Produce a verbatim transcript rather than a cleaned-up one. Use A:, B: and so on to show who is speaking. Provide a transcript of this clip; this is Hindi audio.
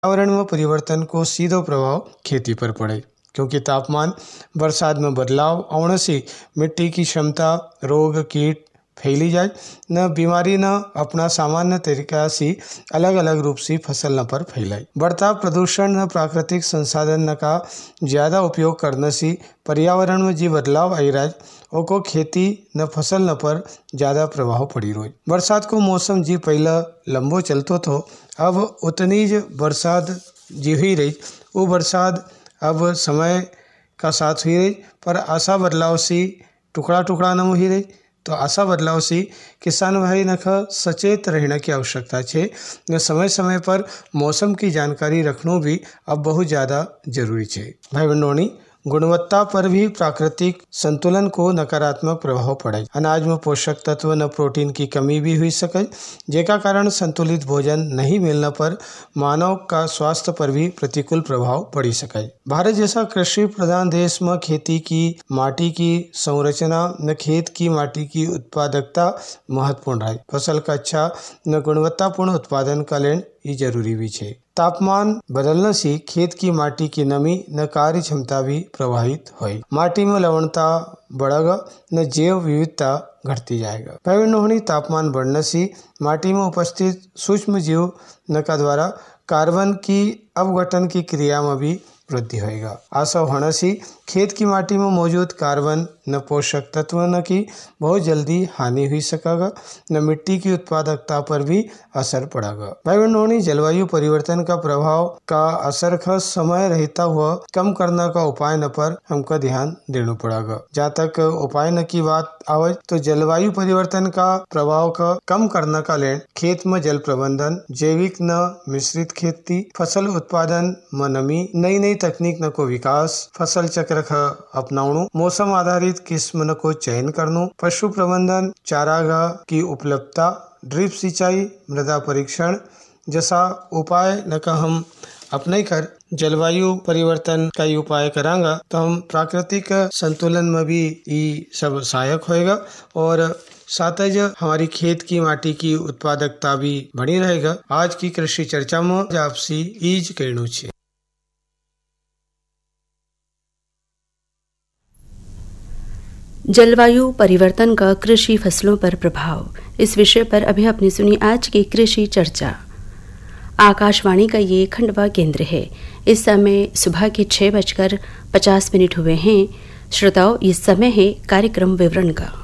A: पर्यावरण में परिवर्तन को सीधो प्रभाव खेती पर पड़े, क्योंकि तापमान, बरसात में बदलाव आने से मिट्टी की क्षमता, रोग, कीट फैली जाए न बीमारी न अपना सामान्य तरीका से अलग अलग रूप से फसल न पर फैलाए। बढ़ता प्रदूषण न प्राकृतिक संसाधन न का ज़्यादा उपयोग करने से पर्यावरण में जी बदलाव आई राज ओको खेती न फसल न पर ज़्यादा प्रभाव पड़ी रोज। बरसात को मौसम जी पहला लंबो चलतो तो अब उतनी ज बरसात जी हुई रही, वो बरसात अब समय का साथ हुई रही, पर आशा बदलाव से टुकड़ा टुकड़ा न हुई रही। तो आशा बदलाव से किसान भाई नख सचेत रहने की आवश्यकता है न समय समय पर मौसम की जानकारी रखना भी अब बहुत ज़्यादा जरूरी है। भाई बहनों, गुणवत्ता पर भी प्राकृतिक संतुलन को नकारात्मक प्रभाव पड़े। अनाज में पोषक तत्व न प्रोटीन की कमी भी हुई सके, जेका कारण संतुलित भोजन नहीं मिलने पर मानव का स्वास्थ्य पर भी प्रतिकूल प्रभाव पड़ी सके। भारत जैसा कृषि प्रधान देश में खेती की माटी की संरचना न खेत की माटी की उत्पादकता महत्वपूर्ण है। फसल का अच्छा न गुणवत्तापूर्ण उत्पादन का लेन ये जरूरी भी है। तापमान बदलने से खेत की माटी की नमी न कार्य क्षमता भी प्रभावित हुई। माटी में लवणता बढ़ेगा न जैव विविधता घटती जाएगा। भाई तापमान बढ़ने से माटी में उपस्थित सूक्ष्म जीव न का द्वारा कार्बन की अपघटन की क्रिया में भी वृद्धि होएगा। ऐसा होने से खेत की माटी में मौजूद कार्बन न पोषक तत्व न की बहुत जल्दी हानि हुई सकेगा न मिट्टी की उत्पादकता पर भी असर पड़ेगा। भाई बहनों, जलवायु परिवर्तन का प्रभाव का असर का समय रहता हुआ कम करने का उपाय न पर हमको ध्यान देना पड़ेगा। जहाँ तक उपाय न की बात आवे तो जलवायु परिवर्तन का प्रभाव का कम करने का लेन खेत में जल प्रबंधन, जैविक न मिश्रित खेती, फसल उत्पादन में नमी, नई नई तकनीक न को विकास, फसल चक्र का अपनावणु, मौसम आधारित किस्म न को चयन करनो, पशु प्रबंधन, चारागाह की उपलब्धता, ड्रिप सिंचाई, मृदा परीक्षण जैसा उपाय न का हम अपने कर जलवायु परिवर्तन का ही उपाय करांगा तो हम प्राकृतिक संतुलन में भी ये सब सहायक होएगा और साथ ही हमारी खेत की माटी की उत्पादकता भी बनी रहेगा। आज की कृषि चर्चा में आपसी ईज कहना चाहिए।
B: जलवायु परिवर्तन का कृषि फसलों पर प्रभाव, इस विषय पर अभी आपने सुनी आज की कृषि चर्चा। आकाशवाणी का ये खंडवा केंद्र है। इस समय सुबह के छः बजकर पचास मिनट हुए हैं। श्रोताओं, इस समय है कार्यक्रम विवरण का।